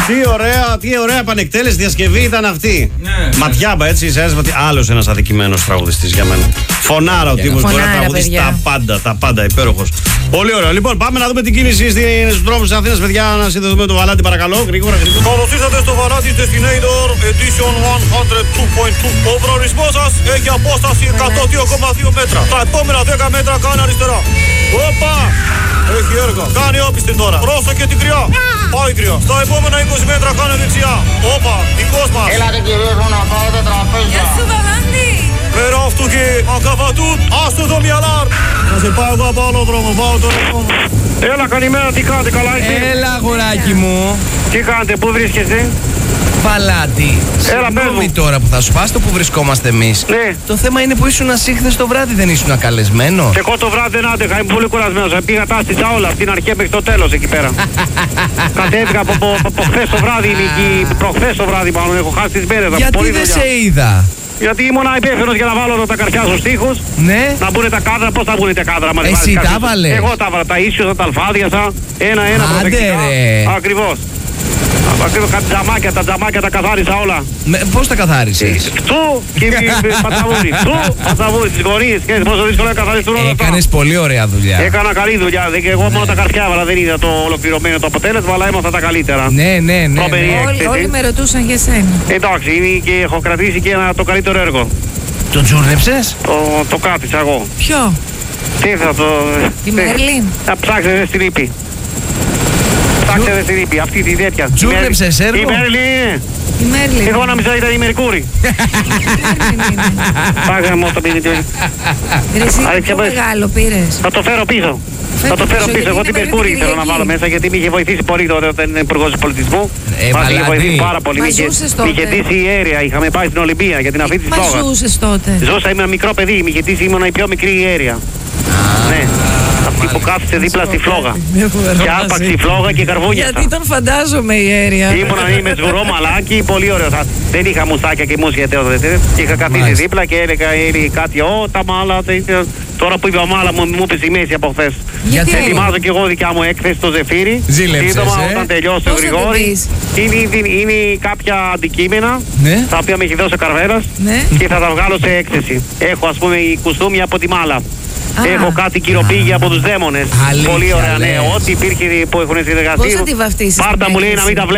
Τι ωραία επανεκτέλεση διασκευή ήταν αυτή. Ναι, Ματιάμπα, έτσι, σε έσβατη. Άλλος ένας αδικημένος τραγουδιστής για μένα. Φωνάρα ο τύπος, μπορεί να τραγουδίσει τα πάντα, υπέροχος. Πολύ ωραίο. Λοιπόν, πάμε να δούμε την κίνηση στους δρόμους της Αθήνας, παιδιά. Να συνδεθούμε με το Βαλάντι, παρακαλώ. Γρήγορα. Καλώς ήρθατε στο Βαλάντι Destinator Edition 102.2. Ο προορισμός σας έχει απόσταση 102,2 μέτρα. Τα επόμενα 10 μέτρα κάνει αριστερά. Όπα! Έχει έργα. Κάνει όπιστη τώρα. Πρόσεχε την κρυά. Πάει κρυά. Στα επόμενα 20 μέτρα κάνει δεξιά. Όπα, δικός μας. Έλατε κυρίες μου να πάετε τραπέζια. Γεια σου Βαλάντι. Πέρα αυτού και ακαβατούν. Άστο το μυαλάρ. Θα σε πάω εγώ από άλλο δρόμο. Πάω τώρα. Έλα, καλημέρα, τι κάνετε, καλά είστε? Έλα, αγοράκι μου. Τι κάνετε, πού βρίσκεστε? Βαλάντι, συγγνώμη τώρα που θα σου πας το που βρισκόμαστε εμείς. Ναι. Το θέμα είναι που ήσουν χθες το βράδυ, δεν ήσουν καλεσμένος? Εγώ το βράδυ δεν άντεχα, είμαι πολύ κουρασμένος. Πήγα τάστησα όλα από την αρχή μέχρι το τέλος εκεί πέρα. Κατέβηκα από χθες το βράδυ, προχθές το βράδυ μάλλον, έχω χάσει τις μέρες. Γιατί δεν σε είδα? Γιατί ήμουν υπεύθυνος για να βάλω τα καρφιά στους τοίχους. Ναι. Να μπουν τα κάδρα, πώς θα μπουν τα κάδρα μας? Εσύ τα βάλες? Εγώ τα βάλα, τα ίσιοσα, τα αλφάδιασα, ένα-ένα προσεκτικά. Ακριβώς. Ακριβώς, τα τζαμάκια τα καθάρισα όλα. Πώς τα καθάρισες? Του και πατσαβούρι. Του πατσαβούρι, τις γωνίες και πόσο δύσκολο να καθαριστούν όλα αυτά. Έκανες πολύ ωραία δουλειά. Έκανα καλή δουλειά. Εγώ μόνο τα καρφιά έβαλα, δεν είδα το ολοκληρωμένο το αποτέλεσμα, αλλά έμαθα τα καλύτερα. Ναι. Όλοι με ρωτούσαν για σένα. Εντάξει, και έχω κρατήσει και το καλύτερο έργο. Το τζούρνεψες? Το κράτησα εγώ. Ποιο? Τι θα το... Τη Μέρλιν. Να ψάξετε στην Ήπη. Ψάξετε στην Ήπη, αυτή τη τέτοια. Τζούρνεψες έργο? Η Μέρλιν είναι. Η Μέρλιν. Εγώ νόμιζα ήταν η Μερκούρη. Πάγαμε μόνο το παιδί του. Εσύ πιο μεγάλο πήρες. Θα το φέρω πίσω. Θα το φέρω πίσω. Εγώ την Μερκούρη θέλω να βάλω μέσα γιατί με είχε βοηθήσει πολύ τότε όταν είναι υπουργός του πολιτισμού. Μας είχε βοηθήσει πάρα πολύ. Με είχε ντύσει η Αέρια. Είχαμε πάει στην Ολυμπία για την αφή της φλόγας. Μα ζούσες τότε? Ζούσα, ήμουν μικρό παιδί. Με είχε ντύσει, ήμουν η πιο μικρή η Αέρια. Ναι. Αυτή που κάθισε δίπλα στη φλόγα. Και άπαξε η φλόγα και καρβούνιασα. Γιατί τον φαντάζομαι η Αέρια. Είμαι σγουρό μαλάκι, πολύ ωραίο. Δεν είχα μουστάκια και μουσια τότε. Και είχα καθίσει δίπλα και έλεγα κάτι. Τα μάλα. Τώρα που είπε ο Μάλα μου είπε στη μέση από χθες. Γιατί? Ετοιμάζω και εγώ δικιά μου έκθεση στο Ζεφύρι. Σύντομα όταν τελειώσει ο Γρηγόρης. Είναι κάποια αντικείμενα τα οποία με έχει δώσει ο Καρβέρας και θα τα βγάλω σε έκθεση. Έχω ας πούμε η κουστούμια από τη Μάλα. Έχω κάτι κυροπήγια από τους δαίμονες. Πολύ ωραία, ναι. Ό,τι υπήρχε που έχουν συνεργαστεί. Πώς θα τη βαφτίσεις? Πάρτα μου λέει να μην τα